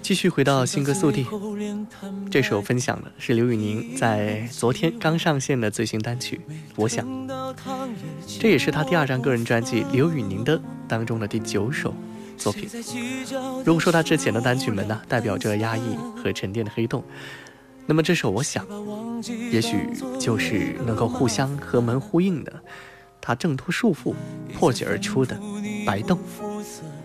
继续回到新歌速递，这首分享的是刘宇宁在昨天刚上线的最新单曲《我想》，这也是他第2张个人专辑《刘宇宁的》当中的第9首作品。如果说他之前的单曲们呢，代表着压抑和沉淀的黑洞，那么这首《我想》也许就是能够互相合门呼应的，他挣脱束缚破茧而出的白洞。